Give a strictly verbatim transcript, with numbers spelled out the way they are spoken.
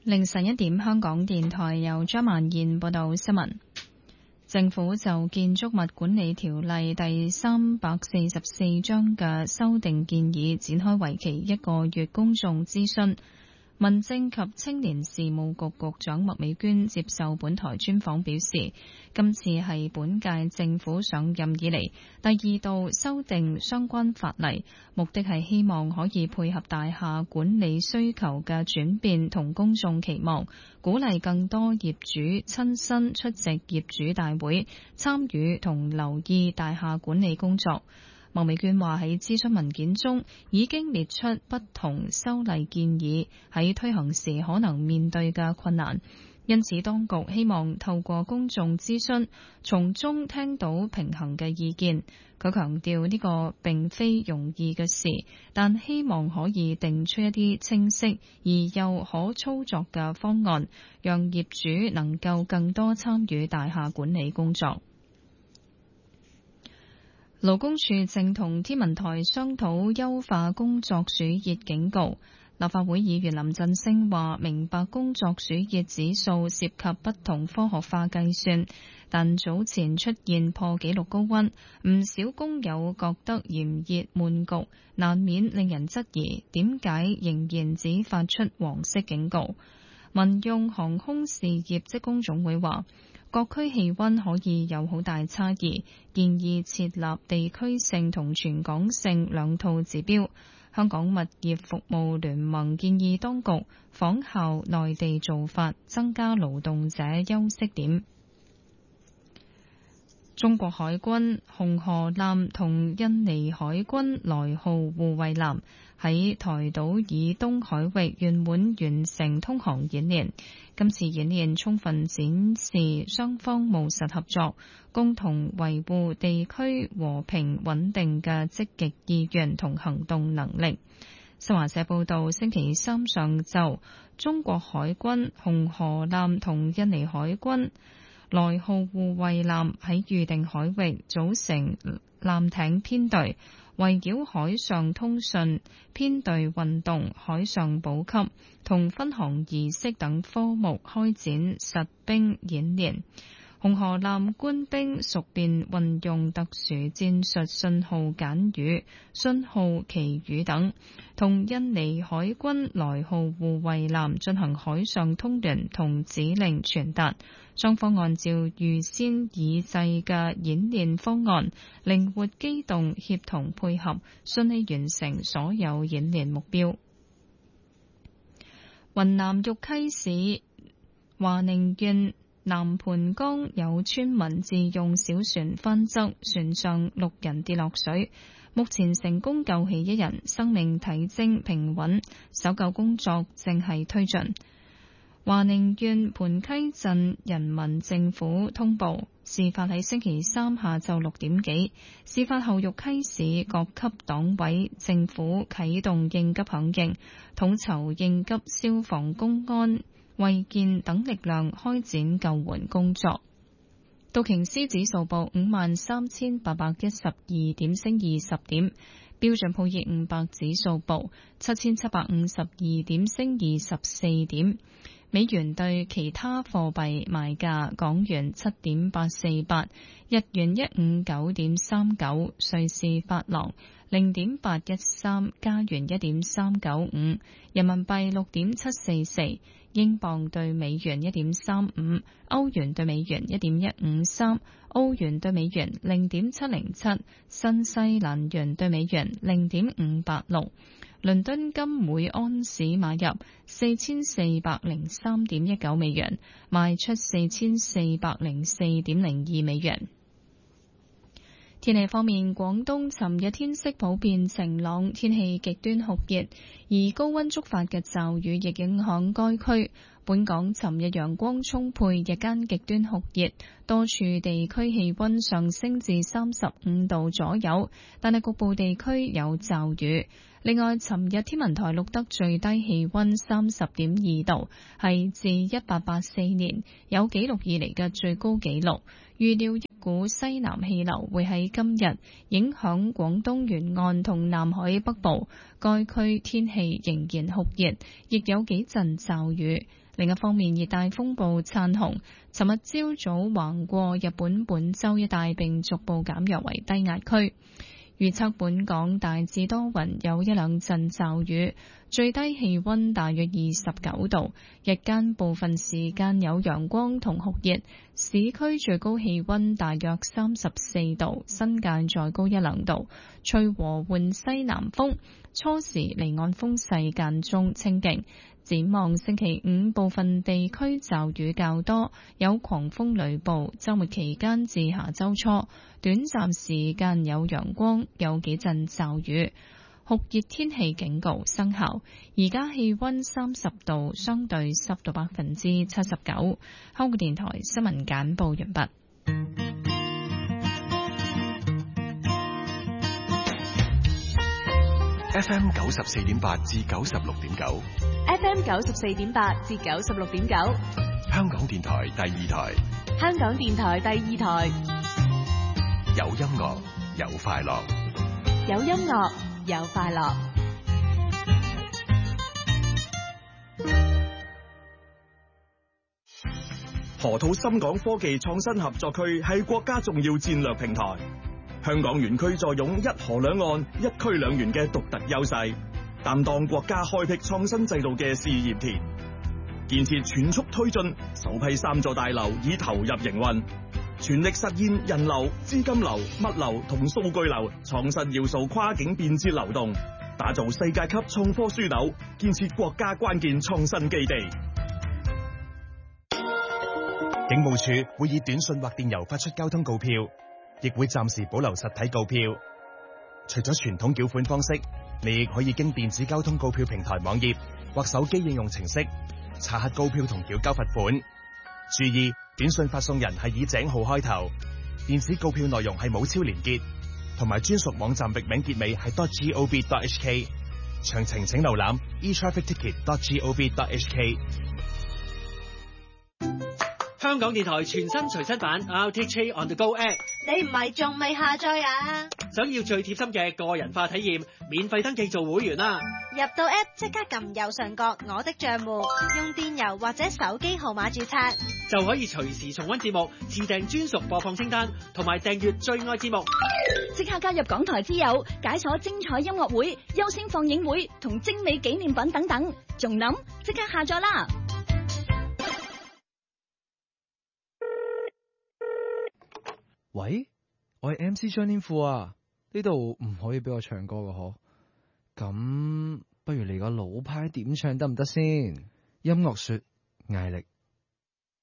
凌晨一點，香港電台由張曼燕報道新聞。政府就建築物管理條例第三百四十四章嘅修訂建議展開為期一個月公眾諮詢。民政及青年事務局局長麥美娟接受本台專訪表示，今次係本屆政府上任以嚟第二度修訂相關法例，目的係希望可以配合大廈管理需求嘅轉變同公眾期望，鼓勵更多業主親身出席業主大會，參與同留意大廈管理工作。麥美娟話喺諮詢文件中已經列出不同修例建議喺推行時可能面對嘅困難，因此當局希望透過公眾諮詢，從中聽到平衡嘅意見。佢強調呢個並非容易嘅事，但希望可以定出一啲清晰而又可操作嘅方案，讓業主能夠更多參與大廈管理工作。勞工處正同天文台商討優化工作暑熱警告。立法會議員林振昇話：明白工作暑熱指數涉及不同科學化計算，但早前出現破紀錄高溫，唔少工友覺得炎熱悶局，難免令人質疑點解仍然只發出黃色警告。民用航空事業職工總會話：各區氣溫可以有好大差異，建議設立地區性同全港性兩套指標。香港物業服務聯盟建議當局仿效內地做法，增加勞動者休息點。中國海軍紅河艦同印尼海軍來號護衛艦喺台島以東海域圓滿完成通航演練。今次演練充分展示雙方務實合作，共同維護地區和平穩定嘅積極意願同行動能力。新華社報道，星期三上晝，中國海軍紅河艦同印尼海軍來號護衛艦喺預定海域組成艦艇編隊，圍繞海上通訊、編隊運動、海上補給同分航儀式等科目開展實兵演練。紅河艦官兵熟練運用特殊戰術信號簡語、信號旗語等，同印尼海軍來號護衛艦進行海上通聯同指令傳達。雙方按照預先擬制嘅演練方案，靈活機動協同配合，順利完成所有演練目標。雲南玉溪市華寧縣南盤江有村民自用小船翻側，船上六人跌落水，目前成功救起一人，生命體徵平穩，搜救工作正係推進。華寧縣盤溪鎮人民政府通報，事發喺星期三下晝六點幾。事發後，玉溪市各級黨委政府啟動應急響應，統籌應急消防、公安、衛健等力量開展救援工作。道瓊斯指數報五萬三千八百一十二點，升二十點。標準普爾五百指數報七千七百五十二點，升二十四點。美元對其他貨幣賣價：港元七點八四八，日元一五九點三九，瑞士法郎零點八一三，加元一點三九五，人民幣六點七四四，英鎊對美元一點三五，歐元對美元一點一五三，澳元對美元零點七零七，新西蘭元對美元零點五八六。倫敦金每安士買入四千四百零三點一九美元，賣出四千四百零四點零二美元。天氣方面，廣東尋日天色普遍晴朗，天氣極端酷熱，而高溫觸發嘅驟雨亦影響該區。本港尋日陽光充沛，日間極端酷熱，多處地區氣溫上升至三十五度左右，但係局部地區有驟雨。另外，尋日天文台錄得最低氣溫三十點二度，係自一八八四年有紀錄以嚟嘅最高紀錄。預料一股西南氣流會喺今日影響廣東沿岸同南海北部，該區天氣仍然酷熱，亦有幾陣驟雨。另一方面，熱帶風暴燦紅尋日朝早橫過日本本州一帶，並逐步減弱為低壓區。預測本港大致多雲，有一兩陣驟雨，最低氣溫大約二十九度，日間部分時間有陽光同酷熱，市區最高氣溫大約三十四度，新界再高一兩度，吹和緩西南風，初時離岸風勢間中清勁。展望星期五，部分地區驟雨較多，有狂風雷暴。週末期間至下週初，短暫時間有陽光，有幾陣驟雨。酷熱天氣警告生效。而家氣溫三十度，相對濕度百分之七十九。香港電台新聞簡報完畢。 F M 九十四點八至九十六點九 ，F M 九十四點八至九十六點九， 香港電台第二台， 香港電台第二台， 有音樂有快樂， 有音樂有快樂。 河套深港科技創新合作區係國家重要戰略平台。香港園區坐擁一河兩岸、一區兩園嘅獨特優勢，擔當國家開闢創新制度嘅試驗田。建設全速推進，首批三座大樓已投入營運，全力實現人流、資金流、物流同數據流創新要素跨境便捷流動，打造世界級創科樞紐，建設國家關鍵創新基地。 警務處會以短信或電郵發出交通告票，亦會暫時保留實體告票。除咗傳統繳款方式，你亦可以經電子交通告票平台網頁或手機應用程式查核告票同繳交罰款。注意，短信發送人係以井號開頭，電子告票內容係冇超連結，同埋專屬網站域名結尾係 .gov.hk。詳情請瀏覽 e traffic ticket dot gov dot h k。 香港電台全新隨身版 R T H K On The Go App， 你唔係仲未下載啊？ 想要最貼心嘅個人化體驗，免費登記做會員啦！ 入到 App 即刻撳右上角我的賬戶，用電郵或者手機號碼註冊， 就可以隨時重溫節目、自訂專屬播放清單，同埋訂閱最愛節目。 即刻加入港台之友，解鎖精彩音樂會、優先放映會同精美紀念品等等，仲諗即刻下載啦！ 喂，我係 M C 張天賦啊，呢度唔可以俾我唱歌㗎嗬，咁不如嚟個老派點唱得唔得先？音樂說，艾力。